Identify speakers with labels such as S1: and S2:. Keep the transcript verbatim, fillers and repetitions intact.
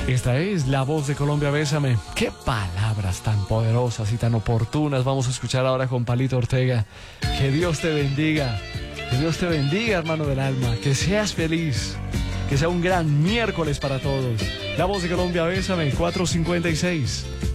S1: Esta es La Voz de Colombia, Bésame. Qué palabras tan poderosas y tan oportunas vamos a escuchar ahora con Palito Ortega. Que Dios te bendiga, que Dios te bendiga, hermano del alma, que seas feliz, que sea un gran miércoles para todos. La Voz de Colombia, Bésame, cuatro cincuenta y seis.